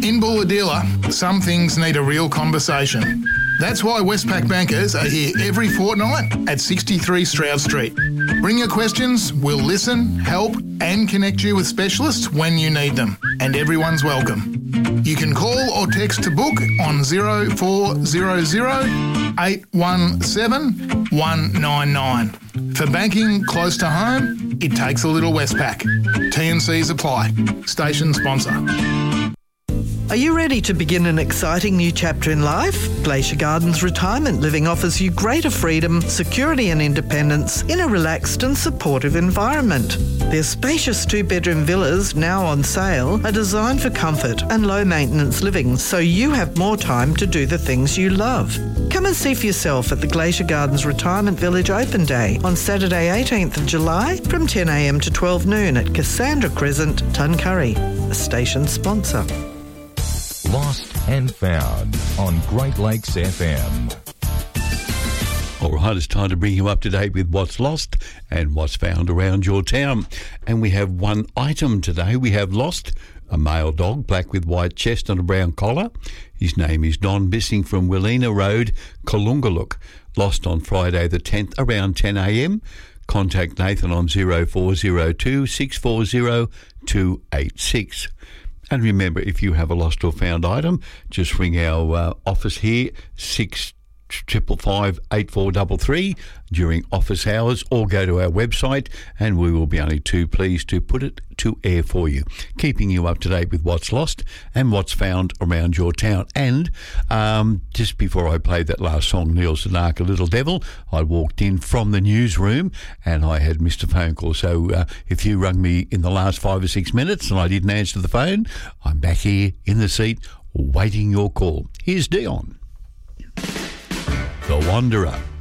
In Bulahdelah, some things need a real conversation. That's why Westpac bankers are here every fortnight at 63 Stroud Street. Bring your questions, we'll listen, help and connect you with specialists when you need them. And everyone's welcome. You can call or text to book on 0400 817 199. For banking close to home, it takes a little Westpac. T&Cs apply. Station sponsor. Are you ready to begin an exciting new chapter in life? Glacier Gardens Retirement Living offers you greater freedom, security and independence in a relaxed and supportive environment. Their spacious 2-bedroom villas, now on sale, are designed for comfort and low-maintenance living, so you have more time to do the things you love. Come and see for yourself at the Glacier Gardens Retirement Village Open Day on Saturday 18th of July from 10 a.m. to 12 noon at Cassandra Crescent, Tuncurry, a station sponsor. Lost and Found on Great Lakes FM. All right, it's time to bring you up to date with what's lost and what's found around your town. And we have one item today. We have lost a male dog, black with white chest and a brown collar. His name is Don, missing from Willina Road, Kalungaluk. Lost on Friday the 10th around 10 a.m. Contact Nathan on 0402 640 286. And remember, if you have a lost or found item, just ring our office here, 6555 8433 during office hours, or go to our website and we will be only too pleased to put it to air for you, keeping you up to date with what's lost and what's found around your town. And just before I played that last song, Neil Sedaka, Little Devil, I walked in from the newsroom and I had missed a phone call. So if you rung me in the last 5 or 6 minutes and I didn't answer the phone, I'm back here in the seat waiting your call. Here's Dion, The Wanderer.